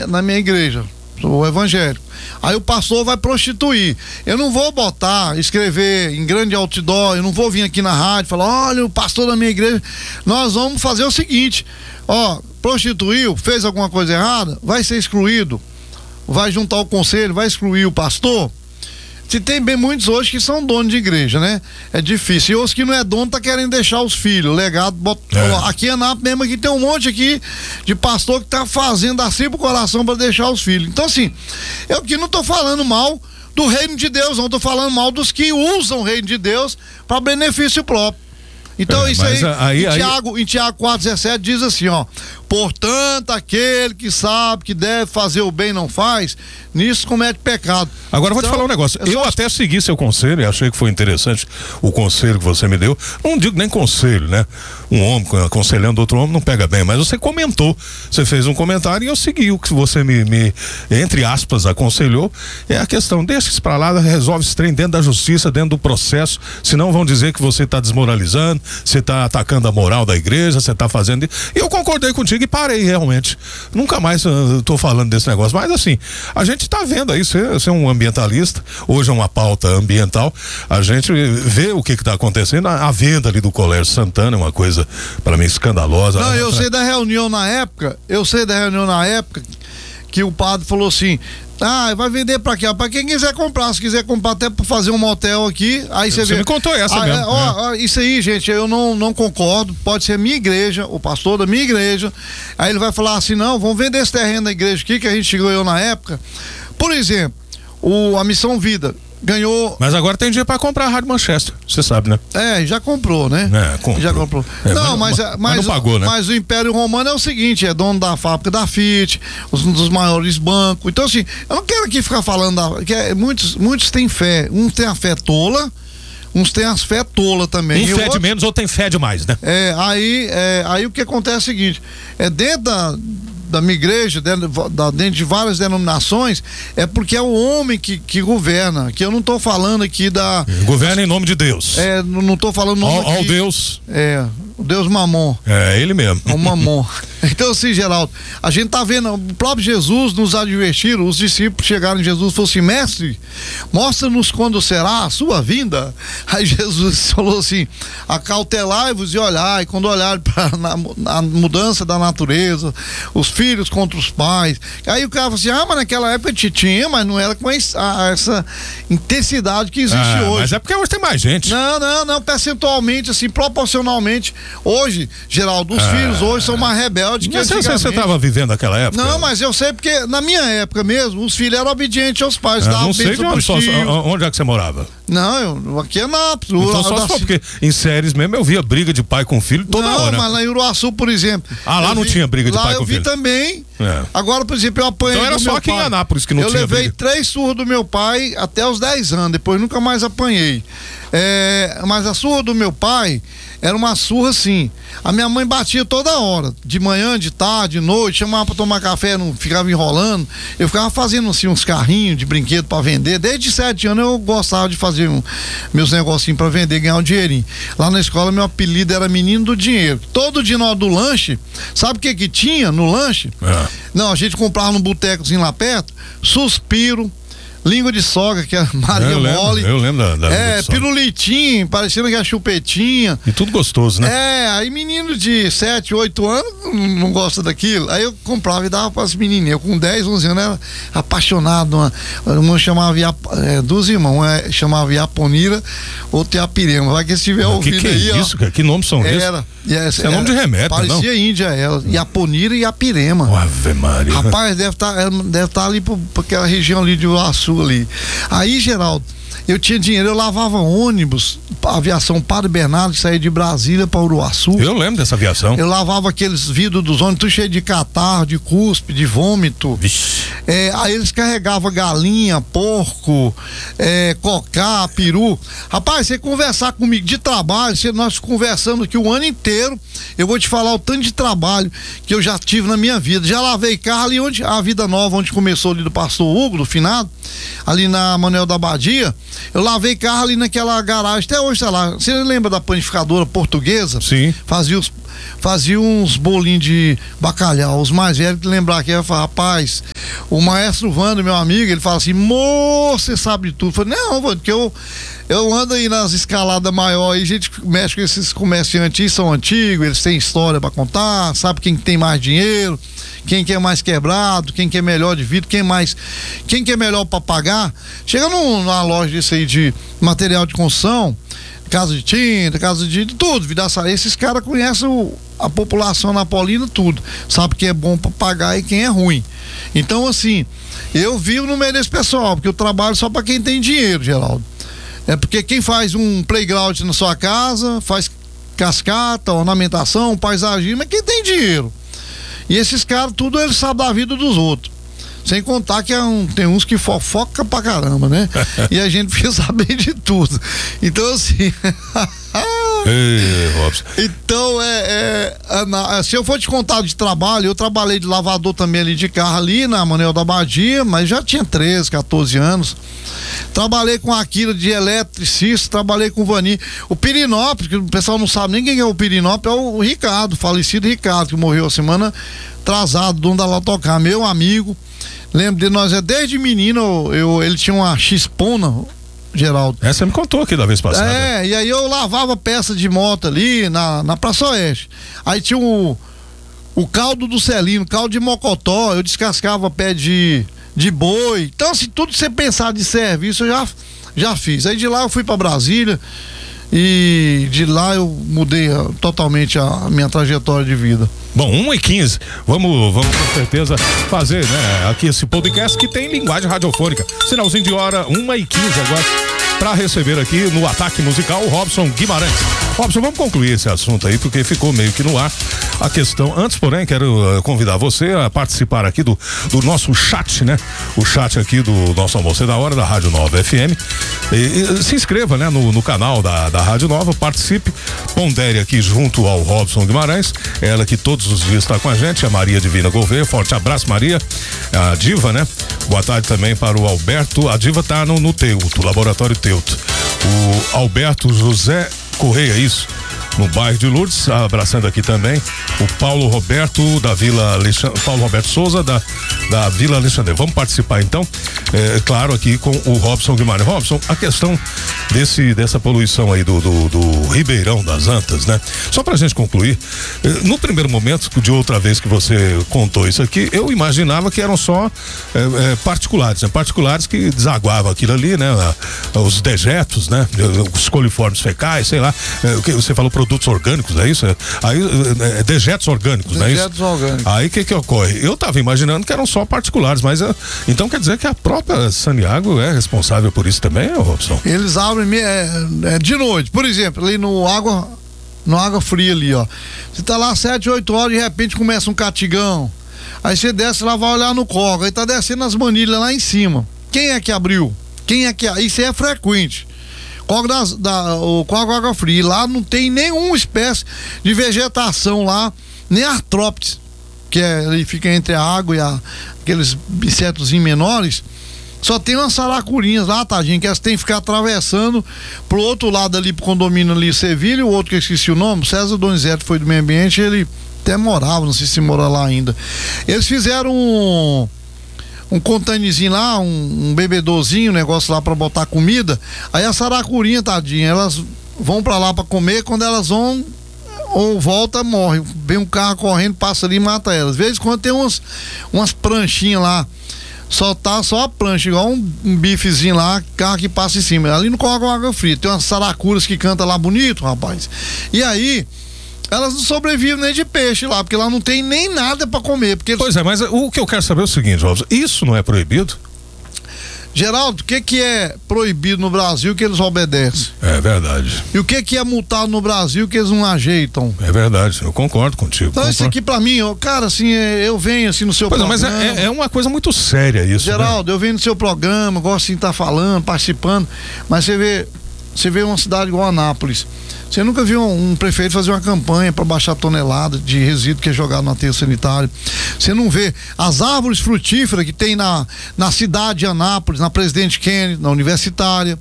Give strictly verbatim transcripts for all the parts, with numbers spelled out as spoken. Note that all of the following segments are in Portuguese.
na minha igreja, sou evangélico. Aí o pastor vai prostituir. Eu não vou botar, escrever em grande outdoor, eu não vou vir aqui na rádio e falar, olha, o pastor da minha igreja. Nós vamos fazer o seguinte, ó, prostituiu, fez alguma coisa errada, vai ser excluído, vai juntar o conselho, vai excluir o pastor. Se tem bem muitos hoje que são donos de igreja, né? É difícil. E os que não é dono tá querendo deixar os filhos, legado. Bot... É. Aqui é na mesmo, aqui tem um monte aqui de pastor que tá fazendo assim pro coração para deixar os filhos. Então assim, eu aqui não tô falando mal do reino de Deus, não tô falando mal dos que usam o reino de Deus para benefício próprio. Então é, isso aí, aí, em, aí... Tiago, em Tiago quatro, dezessete diz assim, ó, portanto aquele que sabe que deve fazer o bem não faz, nisso comete pecado. Agora eu vou então, te falar um negócio, eu, eu só... até segui seu conselho e achei que foi interessante o conselho que você me deu, não digo nem conselho, né, um homem aconselhando outro homem não pega bem, mas você comentou, você fez um comentário e eu segui o que você me, me entre aspas, aconselhou, é a questão, deixa isso pra lá, resolve esse trem dentro da justiça, dentro do processo, senão vão dizer que você tá desmoralizando, você tá atacando a moral da igreja, você tá fazendo, e eu concordei contigo e parei realmente, nunca mais uh, tô falando desse negócio, mas assim, a gente tá vendo aí, você, você é um ambientalista, hoje é uma pauta ambiental, a gente vê o que que tá acontecendo, a, a venda ali do Colégio Santana é uma coisa para mim escandalosa. Não, eu sei da reunião na época, eu sei da reunião na época que o padre falou assim, ah, vai vender pra quê? Pra quem quiser comprar, se quiser comprar até pra fazer um motel aqui, aí você vê. Você me contou essa ah, mesmo. É, ó, ó, isso aí, gente, eu não, não concordo, pode ser minha igreja, o pastor da minha igreja, aí ele vai falar assim, não, vamos vender esse terreno da igreja aqui que a gente ganhou na época. Por exemplo, o, a Missão Vida ganhou. Mas agora tem dinheiro pra comprar a Rádio Manchester, você sabe, né? É, já comprou, né? É, comprou. Já comprou. É, não, mas, mas, mas, mas não pagou, né? Mas o Império Romano é o seguinte, é dono da fábrica da Fiat, um dos maiores bancos. Então, assim, eu não quero aqui ficar falando da, que é, muitos, muitos têm fé, uns têm a fé tola, uns têm as fé tola também. Um fé outro, de menos ou tem fé demais, né? É, aí, é, aí o que acontece é o seguinte, é dentro da da minha igreja, dentro, da, dentro de várias denominações, é porque é o homem que, que governa, que eu não estou falando aqui da... Governa em nome de Deus. É, não estou falando nome Ó, ó Deus. É, o Deus Mamon. É, ele mesmo. O Mamon. Então assim, Geraldo, a gente tá vendo, o próprio Jesus nos advertiram, os discípulos chegaram em Jesus e falaram assim, mestre, mostra-nos quando será a sua vinda. Aí Jesus falou assim, acautelai-vos e olhai, quando olharem para a mudança da natureza, os filhos contra os pais. Aí o cara falou assim, ah, mas naquela época tinha, mas não era com essa intensidade que existe ah, hoje. Mas é porque hoje tem mais gente. Não, não, não, percentualmente, assim, proporcionalmente, hoje, Geraldo, os ah. filhos hoje são mais rebeldes que mas antigamente. Você estava vivendo aquela época? Não, mas eu sei porque na minha época mesmo, os filhos eram obedientes aos pais. Ah, não sei de onde, só, onde é que você morava? Não, eu, aqui é Nápoles. Então só se for, porque em séries mesmo eu via briga de pai com filho toda não, hora. Não, mas lá em Uruaçu, por exemplo. Ah, lá não vi, tinha briga de pai com filho? Lá eu vi também. É. Agora, por exemplo, eu apanhei Então era do só meu aqui pai. em Anápolis que não eu tinha briga. Eu levei três surras do meu pai até os dez anos, depois nunca mais apanhei. É, mas a surra do meu pai era uma surra assim, a minha mãe batia toda hora, de manhã, de tarde, de noite, chamava pra tomar café, não ficava enrolando, eu ficava fazendo assim uns carrinhos de brinquedo pra vender, desde sete anos eu gostava de fazer um, meus negocinhos pra vender, ganhar um dinheirinho. Lá na escola meu apelido era menino do dinheiro, todo dia na hora do lanche, sabe o que que tinha no lanche? É. Não, a gente comprava num botecozinho lá perto, suspiro, língua de sogra, que é Maria eu Mole. Lembro, eu lembro da, da É, pirulitinho, parecendo que é chupetinha. E tudo gostoso, né? É, aí menino de sete, oito anos não, não gosta daquilo. Aí eu comprava e dava para as menininhas. Eu com dez, onze anos era apaixonado. Uma, uma chamava, é, duas irmãs, uma chamava Iaponira, outra Iapirema. Vai que se tiver ouvido que que aí, é ó. Isso, cara? Que nomes são esses? Era. Yes, é nome de remédio, parecia não? Parecia índia ela. Iaponira e Iapirema. Ave Maria. Rapaz, deve estar deve tá ali por, por aquela região ali de Uruaçu ali. Aí, Geraldo, eu tinha dinheiro, eu lavava ônibus, a aviação Padre Bernardo, saía de Brasília para Uruaçu. Eu lembro dessa aviação. Eu lavava aqueles vidros dos ônibus, tudo cheio de catarro, de cuspe, de vômito. É, aí eles carregavam galinha, porco, é, cocá, peru. Rapaz, você conversar comigo de trabalho, você, nós conversamos aqui o ano inteiro, eu vou te falar o tanto de trabalho que eu já tive na minha vida. Já lavei carro ali onde, a Vida Nova, onde começou ali do pastor Hugo, do finado, ali na Manuel da Abadia. Eu lavei carro ali naquela garagem, até hoje tá lá. Você lembra da panificadora portuguesa? Sim. Fazia, os, fazia uns bolinhos de bacalhau. Os mais velhos que lembrar que ia falar, rapaz, o maestro Vando, meu amigo, ele fala assim, moço, você sabe de tudo. Eu falei, não, Vando, porque eu, eu ando aí nas escaladas maiores, a gente mexe com esses comerciantes, são antigos, eles têm história pra contar, sabe quem tem mais dinheiro, quem que é mais quebrado, quem que é melhor de vidro, quem mais, quem que é melhor pra pagar. Chega num, numa loja desse aí de material de construção, casa de tinta, casa de, de tudo, vidraçaria, esses caras conhecem o, a população napolina, tudo, sabe quem é bom pra pagar e quem é ruim. Então, assim, eu vivo no meio desse pessoal, porque eu trabalho só pra quem tem dinheiro, Geraldo. É porque quem faz um playground na sua casa, faz cascata, ornamentação, paisagismo, é quem tem dinheiro. E esses caras, tudo eles sabem da vida dos outros. Sem contar que é um, tem uns que fofoca pra caramba, né? E a gente precisa saber de tudo. Então, assim. Ei, Robson. Então, é, é, se eu for te contar de trabalho, eu trabalhei de lavador também ali de carro ali na Manuel da Badia, mas já tinha treze, quatorze anos. Trabalhei com Aquila de eletricista, trabalhei com o Vani. O Pirinópolis, que o pessoal não sabe nem quem é o Pirinópolis, é o Ricardo, o falecido Ricardo, que morreu a semana atrasada, dono da Latocar, meu amigo. Lembro de nós, é desde menino, eu, ele tinha uma X-Pona, Geraldo. Essa você me contou aqui da vez passada. É, e aí eu lavava peça de moto ali na, na Praça Oeste. Aí tinha o, o caldo do Celino, caldo de mocotó, eu descascava pé de, de boi. Então, assim, tudo que você pensar de serviço eu já, já fiz. Aí de lá eu fui pra Brasília e de lá eu mudei a, totalmente a, a minha trajetória de vida. Bom, uma e quinze, vamos, vamos com certeza fazer, né, aqui esse podcast que tem linguagem radiofônica. Sinalzinho de hora, uma e quinze agora, para receber aqui no Ataque Musical o Robson Guimarães. Robson, vamos concluir esse assunto aí, porque ficou meio que no ar a questão. Antes, porém, quero uh, convidar você a participar aqui do, do nosso chat, né? O chat aqui do nosso Almoço da Hora, da Rádio Nova F M. E, e, se inscreva, né, no, no canal da, da Rádio Nova, participe, pondere aqui junto ao Robson Guimarães, ela que todos os dias está com a gente, a Maria Divina Gouveia. Forte abraço, Maria, a Diva, né? Boa tarde também para o Alberto. A Diva tá no, no Teuto, Laboratório Teuto. O Alberto José Correia, isso, no bairro de Lourdes, abraçando aqui também o Paulo Roberto da Vila Alexandre, Paulo Roberto Souza da, da Vila Alexandre. Vamos participar então, é, claro, aqui com o Robson Guimarães. Robson, a questão desse, dessa poluição aí do, do, do Ribeirão das Antas, né? Só pra gente concluir, no primeiro momento, de outra vez que você contou isso aqui, eu imaginava que eram só é, é, particulares, né? Particulares que desaguavam aquilo ali, né? Os dejetos, né? Os coliformes fecais, sei lá, é, o que você falou, produtos orgânicos, é isso? Aí, é, dejetos orgânicos, não é isso? Dejetos orgânicos. Aí o que que ocorre? Eu tava imaginando que eram só particulares, mas é, então quer dizer que a própria Saniago é responsável por isso também, Robson? Eles abrem é, é, de noite, por exemplo, ali no água, no água fria ali, ó. Você tá lá sete, oito horas, de repente começa um catigão. Aí você desce lá, vai olhar no córrego, aí tá descendo as manilhas lá em cima. Quem é que abriu? Quem é que... Isso é frequente. Córrego das, da, o córrego água fria, lá não tem nenhuma espécie de vegetação lá, nem artrópodes, que é, ele fica entre a água e a, aqueles insetozinhos menores. Só tem umas saracurinhas lá, tadinho, que elas têm que ficar atravessando pro outro lado ali, pro condomínio ali, Sevilha, o outro que eu esqueci o nome, César Donizete, foi do meio ambiente, ele até morava, não sei se mora lá ainda. Eles fizeram um um containerzinho lá, um, um bebedorzinho, um negócio lá pra botar comida. Aí a saracurinha, tadinha, elas vão pra lá pra comer, quando elas vão ou volta, morre. Vem um carro correndo, passa ali e mata elas. Às vezes quando tem umas, umas pranchinhas lá, só tá só a prancha, igual um, um bifezinho lá, carro que passa em cima. Ali não coloca água fria. Tem umas saracuras que cantam lá bonito, rapaz. E aí elas não sobrevivem nem de peixe lá, porque lá não tem nem nada pra comer. Porque Pois é, mas o que eu quero saber é o seguinte, Robson, isso não é proibido? Geraldo, o que que é proibido no Brasil que eles obedecem? É verdade. E o que que é multado no Brasil que eles não ajeitam? É verdade, eu concordo contigo. Então concordo. isso aqui pra mim, ó, cara, assim, eu venho assim no seu pois programa. Não, mas é, é uma coisa muito séria isso, Geraldo, né? eu venho no seu programa, gosto de estar falando, participando, mas você vê, você vê uma cidade igual Anápolis. Você nunca viu um, um prefeito fazer uma campanha para baixar tonelada de resíduo que é jogado no aterro sanitário. Você não vê as árvores frutíferas que tem na, na cidade de Anápolis, na Presidente Kennedy, na Universitária,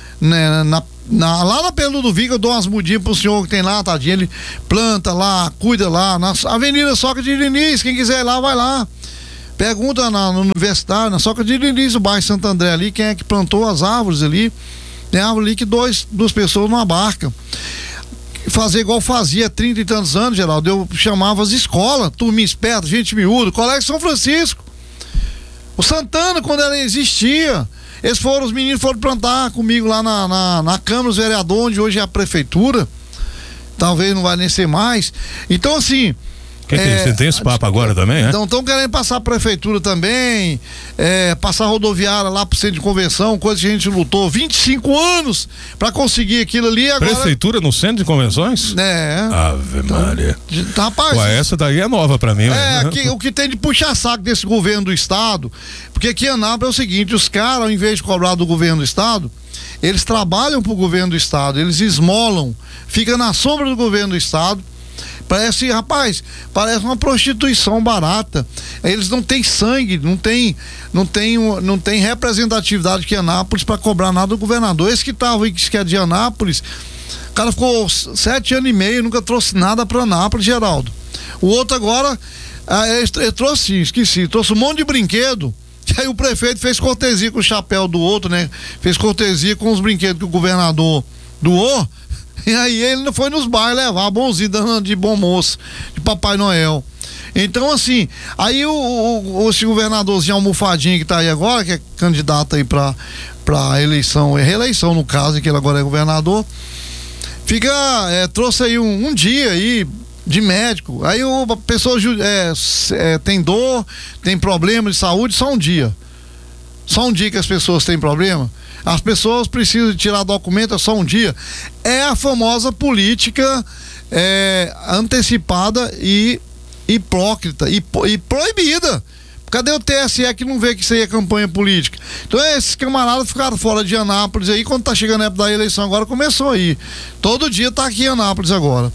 né, na, na, lá na Pedro Ludovico, eu dou umas mudinhas pro senhor que tem lá, tadinho, ele planta lá, cuida lá, na Avenida Sócrates de Diniz, quem quiser ir lá, vai lá. Pergunta na, na universidade, na Soca de Lins, o bairro Santo André ali, quem é que plantou as árvores ali. Tem árvore ali que dois, duas pessoas numa barca. Fazer igual fazia trinta e tantos anos, Geraldo, eu chamava as escolas, turminha esperta, gente miúda, Colégio São Francisco. O Santana, quando ela existia, eles foram, os meninos foram plantar comigo lá na, na, na Câmara dos Vereadores, onde hoje é a Prefeitura. Talvez não vai nem ser mais. Então, assim. Que que é, você tem esse papo agora também, é? Então estão querendo passar a prefeitura também, é, passar a rodoviária lá pro centro de convenção, coisa que a gente lutou vinte e cinco anos para conseguir aquilo ali. Agora... Prefeitura no centro de convenções? É. Ave Maria. Então, rapaz. Ué, essa daí é nova para mim. É, aqui, o que tem de puxa-saco desse governo do estado, porque aqui em Anápolis é o seguinte, os caras, ao invés de cobrar do governo do estado, eles trabalham pro governo do estado, eles esmolam, fica na sombra do governo do estado. Parece, rapaz, parece uma prostituição barata. Eles não têm sangue, não tem, não tem, não tem representatividade aqui em Anápolis para cobrar nada do governador. Esse que estava aí, que é de Anápolis, o cara ficou sete anos e meio, nunca trouxe nada para Anápolis, Geraldo. O outro agora, ele, ele trouxe sim, esqueci, trouxe um monte de brinquedo. Que aí o prefeito fez cortesia com o chapéu do outro, né? Fez cortesia com os brinquedos que o governador doou. E aí ele foi nos bairros levar bonzinho, dando de bom moço, de Papai Noel. Então, assim, aí o, o, esse governadorzinho almofadinho que tá aí agora, que é candidato aí pra, pra eleição, é reeleição no caso, que ele agora é governador, fica, é, trouxe aí um, um dia aí de médico. Aí o, a pessoa é, é, tem dor, tem problema de saúde, só um dia. Só um dia que as pessoas têm problema. As pessoas precisam tirar documento, é só um dia. É a famosa política é, antecipada e hipócrita e, e proibida. Cadê o T S E que não vê que isso aí é campanha política? Então esses camaradas ficaram fora de Anápolis aí, quando tá chegando a época da eleição agora, começou aí. Todo dia tá aqui em Anápolis agora.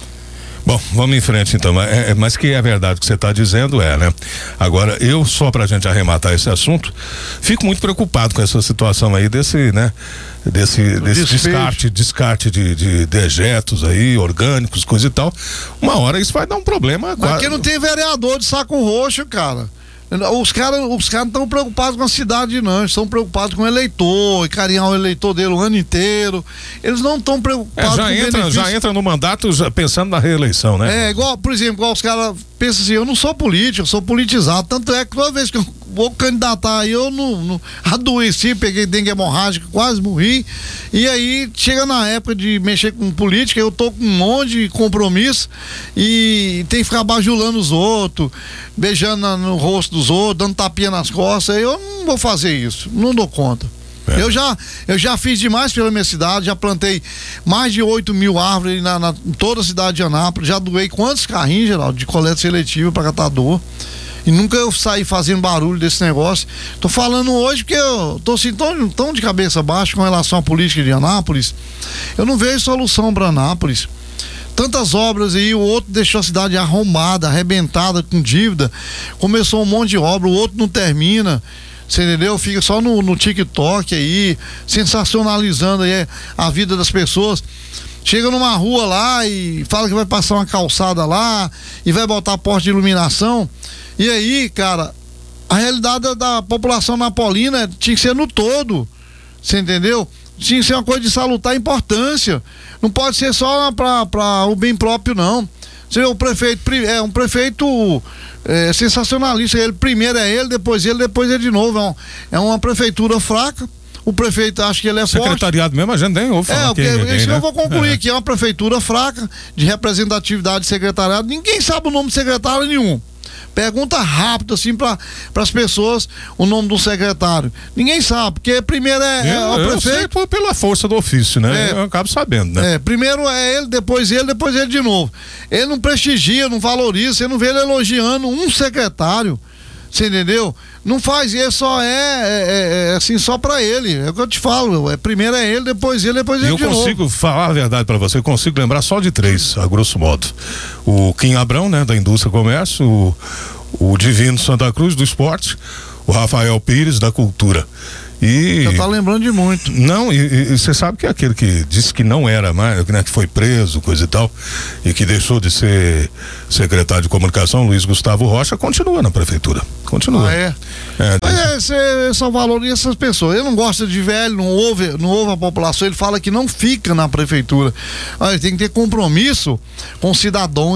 Bom, vamos em frente então, é, mas que é verdade o que você está dizendo, é, né? Agora, eu, só pra gente arrematar esse assunto, fico muito preocupado com essa situação aí desse, né? Desse, desse descarte, descarte de, de dejetos aí, orgânicos, coisa e tal. Uma hora isso vai dar um problema. Mas aqui não tem vereador de saco roxo, cara. Os caras os cara não estão preocupados com a cidade, não. Eles estão preocupados com o eleitor, encarinhar o eleitor dele o ano inteiro. Eles não estão preocupados é, já com entra, benefício. Já entra no mandato já pensando na reeleição, né? É, igual, por exemplo, igual os caras pensam assim, eu não sou político, eu sou politizado. Tanto é que toda vez que eu vou candidatar aí, eu não, não adoeci, peguei dengue hemorrágica, quase morri. E aí, chega na época de mexer com política, eu tô com um monte de compromisso e tem que ficar bajulando os outros, beijando no rosto dos outros, dando tapinha nas costas. Eu não vou fazer isso, não dou conta. É. Eu, já, eu já fiz demais pela minha cidade, já plantei mais de oito mil árvores na, na, em toda a cidade de Anápolis, já doei quantos carrinhos, Geraldo, de coleta seletiva para catador. E nunca eu saí fazendo barulho desse negócio. Tô falando hoje porque eu tô assim tão, tão de cabeça baixa com relação à política de Anápolis. Eu não vejo solução para Anápolis. Tantas obras aí, o outro deixou a cidade arrombada, arrebentada, com dívida. Começou um monte de obra, o outro não termina. Você entendeu? Fica só no, no TikTok aí, sensacionalizando aí a vida das pessoas. Chega numa rua lá e fala que vai passar uma calçada lá e vai botar porta de iluminação. E aí, cara, a realidade da, da população napolina tinha que ser no todo. Você entendeu? Tinha que ser uma coisa de salutar importância. Não pode ser só para o bem próprio, não. Você vê, o prefeito é um prefeito é, sensacionalista. Ele primeiro é ele, depois ele, depois ele de novo. É, um, é uma prefeitura fraca. O prefeito acha que ele é forte. Secretariado mesmo, a gente nem ouve falar. É, porque ninguém, isso né? Eu vou concluir, é. que é uma prefeitura fraca, de representatividade de secretariado. Ninguém sabe o nome de secretário nenhum. Pergunta rápido assim para as pessoas o nome do secretário. Ninguém sabe, porque primeiro é, eu, é o eu prefeito. Sei pela força do ofício, né? É, eu acabo sabendo, né? É, primeiro é ele, depois ele, depois ele de novo. Ele não prestigia, não valoriza, você não vê ele elogiando um secretário. Você entendeu? Não faz isso, só é, é, é assim, só pra ele. É o que eu te falo. É, primeiro é ele, depois ele, depois ele eu de consigo novo. falar a verdade pra você, eu consigo lembrar só de três, a grosso modo. O Kim Abrão, né, da Indústria e Comércio, o, o Divino Santa Cruz, do Esporte, o Rafael Pires, da Cultura. E já tá lembrando de muito. Não, e você sabe que é aquele que disse que não era mais, né, que foi preso, coisa e tal, e que deixou de ser secretário de comunicação, Luiz Gustavo Rocha, continua na prefeitura. Continua. Ah, é? É, Mas é, você só valoriza essas pessoas. Ele não gosta de velho, não ouve, não ouve a população, ele fala que não fica na prefeitura. Olha, tem que ter compromisso com cidadãos.